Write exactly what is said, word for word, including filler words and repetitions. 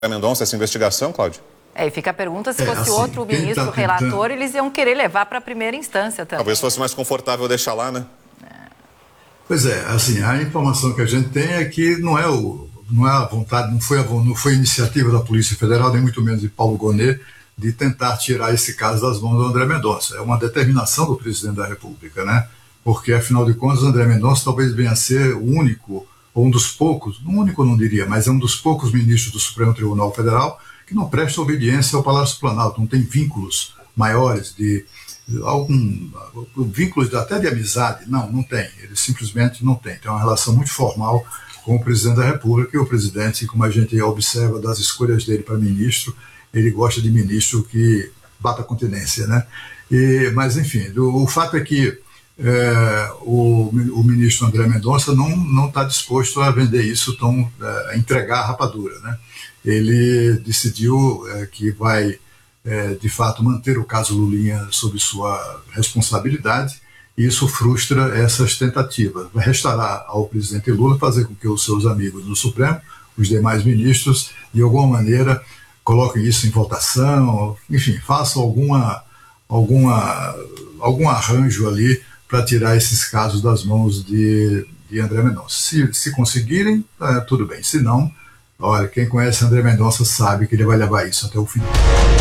Mendonça essa investigação, Cláudio? É, e fica a pergunta se É, fosse assim, outro quem ministro tá relator, tentando- eles iam querer levar para a primeira instância também. Talvez fosse mais confortável deixar lá, né? Pois é, assim, a informação que a gente tem é que não é, o, não é a vontade, não foi a, não foi a iniciativa da Polícia Federal, nem muito menos de Paulo Gonet, de tentar tirar esse caso das mãos do André Mendonça. É uma determinação do presidente da República, né? Porque, afinal de contas, o André Mendonça talvez venha a ser o único, ou um dos poucos, não único eu não diria, mas é um dos poucos ministros do Supremo Tribunal Federal que não presta obediência ao Palácio do Planalto, não tem vínculos maiores de algum vínculos até de amizade, não, não tem, ele simplesmente não tem, tem uma relação muito formal com o presidente da República, e o presidente, como a gente observa das escolhas dele para ministro, ele gosta de ministro que bata continência, né? E, mas enfim, o, o fato é que é, o, o ministro André Mendonça não não está disposto a vender isso, tão, é, a entregar a rapadura, né? Ele decidiu é, que vai É, de fato, manter o caso Lulinha sob sua responsabilidade, e isso frustra essas tentativas. Restará ao presidente Lula fazer com que os seus amigos do Supremo, os demais ministros, de alguma maneira, coloquem isso em votação, enfim, façam alguma, alguma, algum arranjo ali para tirar esses casos das mãos de, de André Mendonça. Se, se conseguirem, é, tudo bem. Se não, olha, quem conhece André Mendonça sabe que ele vai levar isso até o fim.